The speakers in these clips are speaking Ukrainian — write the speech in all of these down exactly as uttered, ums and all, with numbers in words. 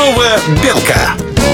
Здорова білка.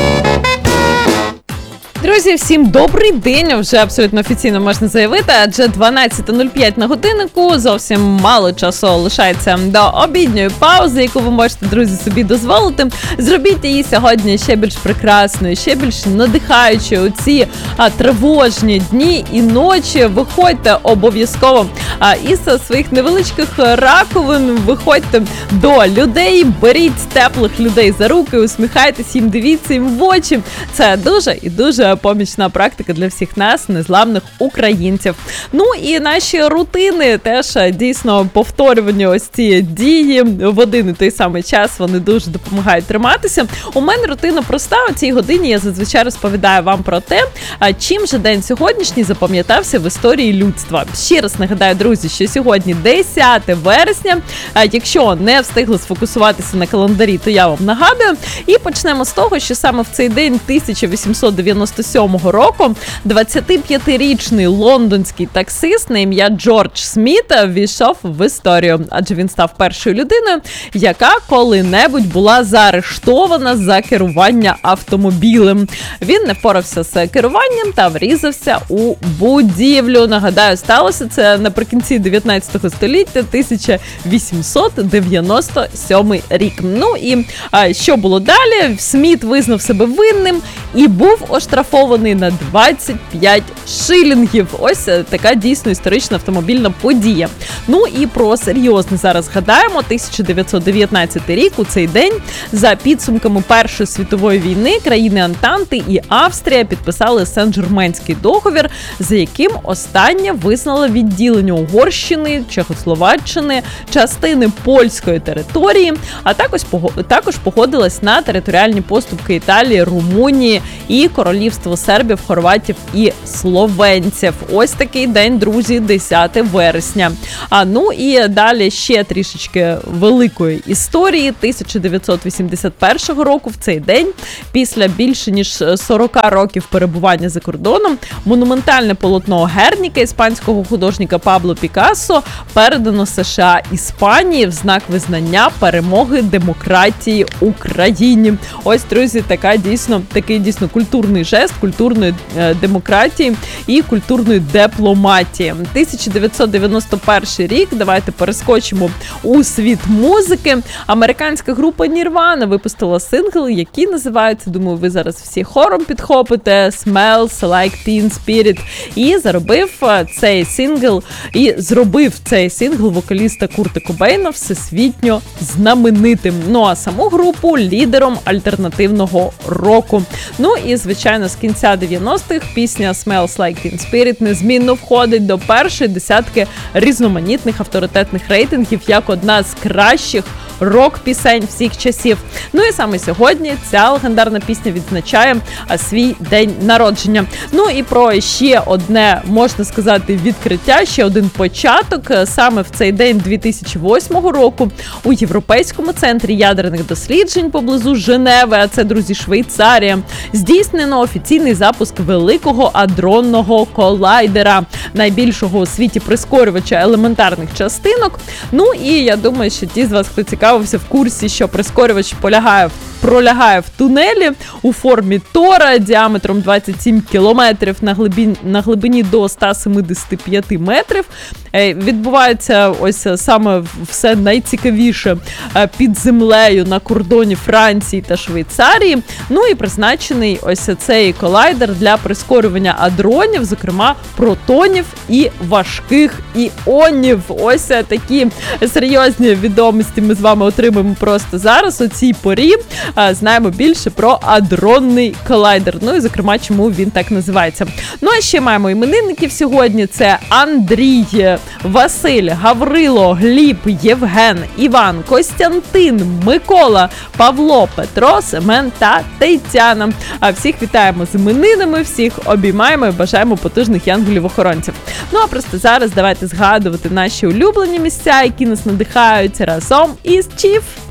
Друзі, всім добрий день, вже абсолютно офіційно можна заявити, адже дванадцята нуль п'ять на годиннику, зовсім мало часу лишається до обідньої паузи, яку ви можете, друзі, собі дозволити. Зробіть її сьогодні ще більш прекрасною, ще більш надихаючою у ці а, тривожні дні і ночі. Виходьте обов'язково а, із своїх невеличких раковин, виходьте до людей, беріть теплих людей за руки, усміхайтесь їм, дивіться їм в очі. Це дуже і дуже помічна практика для всіх нас, незламних українців. Ну і наші рутини теж дійсно повторювані ось ці дії в один і той самий час, вони дуже допомагають триматися. У мене рутина проста, у цій годині я зазвичай розповідаю вам про те, чим же день сьогоднішній запам'ятався в історії людства. Ще раз нагадаю, друзі, що сьогодні десяте вересня, якщо не встигли сфокусуватися на календарі, то я вам нагадую. І почнемо з того, що саме в цей день тисяча вісімсот дев'яносто сьомого року двадцятип'ятирічний лондонський таксист на ім'я Джордж Сміт ввійшов в історію, адже він став першою людиною, яка коли-небудь була заарештована за керування автомобілем. Він не впорався з керуванням та врізався у будівлю. Нагадаю, сталося це наприкінці дев'ятнадцятого століття, тисяча вісімсот дев'яносто сьомий рік. Ну і а, що було далі? Сміт визнав себе винним і був оштрафований на двадцять п'ять шилінгів. Ось така дійсно історична автомобільна подія. Ну і про серйозне зараз згадаємо. тисяча дев'ятсот дев'ятнадцятий рік, у цей день, за підсумками Першої світової війни, країни Антанти і Австрія підписали Сен-Жерменський договір, за яким остання визнала відділення Угорщини, Чехословаччини, частини польської території, а також, також погодилась на територіальні поступки Італії, Румунії і Королівство сербів, хорватів і словенців. Ось такий день, друзі, десяте вересня. А ну і далі ще трішечки великої історії. тисяча дев'ятсот вісімдесят першого року в цей день, після більше ніж сорок років перебування за кордоном, монументальне полотно Герніка іспанського художника Пабло Пікассо передано США Іспанії в знак визнання перемоги демократії Україні. Ось, друзі, така дійсно, такий дійсно культурний жест, культурної е, демократії і культурної дипломатії. тисяча дев'ятсот дев'яносто перший рік, давайте перескочимо у світ музики. Американська група Nirvana випустила сингл, який називається, думаю, ви зараз всі хором підхопите, Smells Like Teen Spirit. І заробив цей сингл, і зробив цей сингл вокаліста Курта Кобейна всесвітньо знаменитим. Ну а саму групу лідером альтернативного року. Ну і, звичайно, з кінця дев'яностих пісня Smells Like Teen Spirit незмінно входить до першої десятки різноманітних авторитетних рейтингів як одна з кращих рок-пісень всіх часів. Ну і саме сьогодні ця легендарна пісня відзначає а, свій день народження. Ну і про ще одне, можна сказати, відкриття, ще один початок. Саме в цей день дві тисячі восьмого року у Європейському центрі ядерних досліджень поблизу Женеви, а це, друзі, Швейцарія, здійснено офіційний запуск великого адронного колайдера, найбільшого у світі прискорювача елементарних частинок. Ну і я думаю, що ті з вас, хто цікавився, в курсі, що прискорювач полягає, пролягає в тунелі у формі тора діаметром двадцять сім кілометрів на глибині, на глибині до ста сімдесят п'ять метрів. Відбувається ось саме все найцікавіше під землею на кордоні Франції та Швейцарії. Ну і призначений ось цей колайдер для прискорювання адронів, зокрема протонів і важких іонів. Ось такі серйозні відомості ми з вами отримаємо просто зараз у цій порі. Знаємо більше про адронний колайдер. Ну і, зокрема, чому він так називається. Ну а ще маємо іменинників сьогодні. Це Андрій, Василь, Гаврило, Гліб, Євген, Іван, Костянтин, Микола, Павло, Петро, Семен та Тетяна. А всіх вітаємо з іменинами, всіх обіймаємо і бажаємо потужних янголів-охоронців. Ну а просто зараз давайте згадувати наші улюблені місця, які нас надихають разом із Чіф.